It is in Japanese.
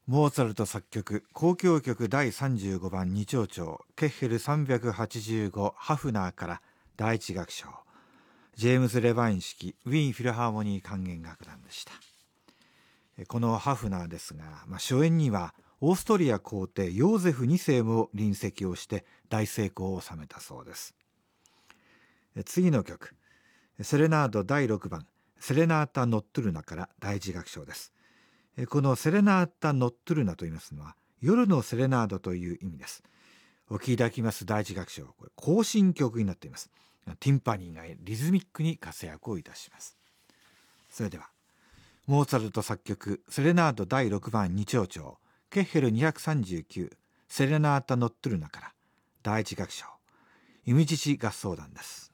モーツァルト作曲交響曲第35番二長調ケッヘル385ハフナーから第一楽章、ジェームズ・レバイン指揮ウィーンフィルハーモニー管弦楽団でした。このハフナーですが、初演にはオーストリア皇帝ヨーゼフ2世も臨席をして大成功を収めたそうです。次の曲、セレナード第6番セレナータ・ノットゥルナから第一楽章です。このセレナータ・ノットゥルナといいますのは夜のセレナードという意味です。お聴きいただきます第一楽章、これ行進曲になっています。ティンパニーがリズミックに活躍をいたします。それではモーツァルト作曲セレナード第6番二長調ケッヘル239セレナータ・ノットゥルナから第一楽章弓獅子合奏団です。